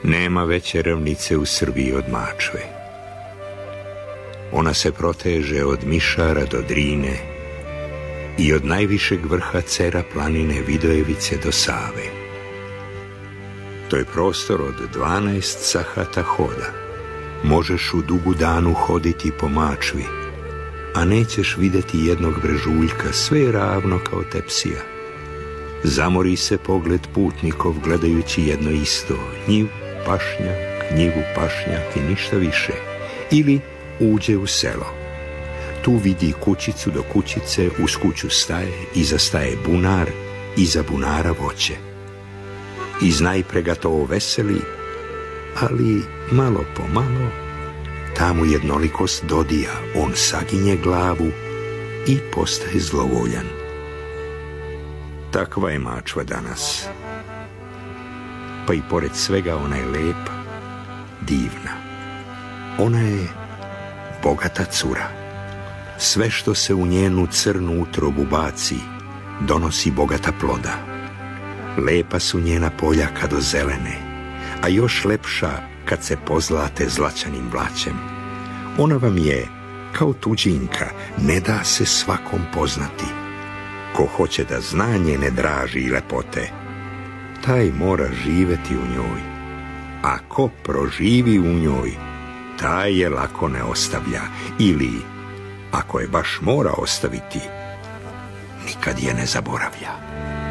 Nema veće ravnice u Srbiji od Mačve. Ona se proteže od Mišara do Drine i od najvišeg vrha Cera planine Vidojevice do Save. To je prostor od 12 sahata hoda. Možeš u dugu danu hoditi po Mačvi, a nećeš vidjeti jednog brežuljka, sve je ravno kao tepsija. Zamori se pogled putnikov gledajući jedno isto, njiv, pašnjak, njivu, pašnjak i ništa više. Ili uđe u selo. Tu vidi kućicu do kućice, uz kuću staje, iza staje bunar, iza bunara voće. Iz najprega to veseli, ali malo po malo ta mu jednolikost dodija, on saginje glavu i postaje zlovoljan. Takva je Mačva danas. Pa i pored svega ona je lepa, divna. Ona je bogata cura. Sve što se u njenu crnu utrobu baci, donosi bogata ploda. Lepa su njena polja kad ozelene, a još lepša kad se pozlate zlačanim blaćem. Ona vam je kao tuđinka, ne da se svakom poznati. Ko hoće da zna njene draži i lepote, taj mora živeti u njoj. A ko proživi u njoj, taj je lako ne ostavlja. Ili, ako je baš mora ostaviti, nikad je ne zaboravlja.